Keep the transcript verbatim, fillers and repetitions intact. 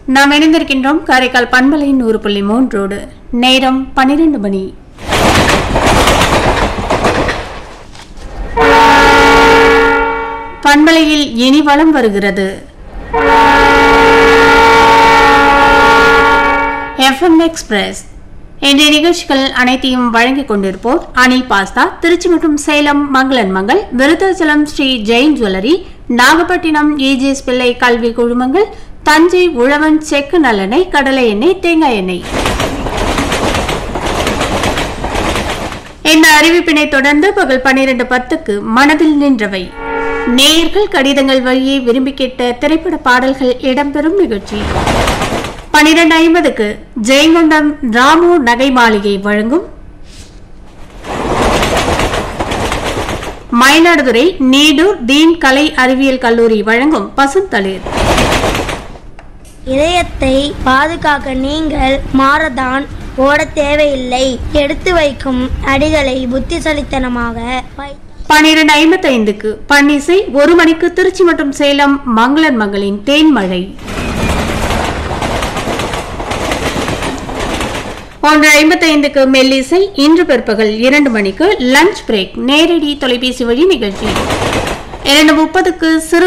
நாம் இணைந்திருக்கின்றோம் காரைக்கால் பண்பலை நூறு புள்ளி மூன்றோடு. நேரம் பன்னிரண்டு மணி. பண்பலையில் இனி வலம் வருகிறது எஃப்எம் எக்ஸ்பிரஸ். இன்றைய நிகழ்ச்சிகள் அனைத்தையும் வழங்கிக் கொண்டிருப்போர் அனில் பாஸ்தா, திருச்சி மற்றும் சேலம் மங்களன் மங்கள், விருத்தாச்சலம் ஸ்ரீ ஜெயின் ஜுவல்லரி, நாகப்பட்டினம் ஏஜிஎஸ் பிள்ளை கல்வி குழுமங்கள், தஞ்சை உழவன் செக்கு நல்லெண்ணெய், கடலை எண்ணெய், தேங்காய் எண்ணெய். இந்த அறிவிப்பினை தொடர்ந்து பகல் பன்னிரண்டு பத்துக்கு மனதில் நின்றவை நேயர்கள் கடிதங்கள் வழியே விரும்பி கேட்ட திரைப்பட பாடல்கள் இடம்பெறும் நிகழ்ச்சி. பனிரெண்டு ஐம்பதுக்கு ஜெயங்கொண்டம் ராமு நகை மாளிகை வழங்கும் மயிலாடுதுறை நீடூர் தீன் கலை அறிவியல் கல்லூரி வழங்கும் பசுந்தளிர். இதயத்தை பாதுகாக்க நீங்கள் மாரதான் ஓட தேவையில்லை. எடுத்து வைக்கும் அடிகளை புத்திசாலித்தனமாக. பனிரெண்டு ஐம்பத்தி ஐந்துக்கு பன்னிசை, ஒரு மணிக்கு திருச்சி மற்றும் சேலம் மங்களன் மங்களின் தேன்மழை. ஒன்று ஐம்பத்தி ஐந்துக்கு மெல்லிசை. இன்று பிற்பகல் இரண்டு மணிக்கு லஞ்ச் பிரேக் நேரடி தொலைபேசி வழி நிகழ்ச்சி. இரண்டு முப்பதுக்கு சிறு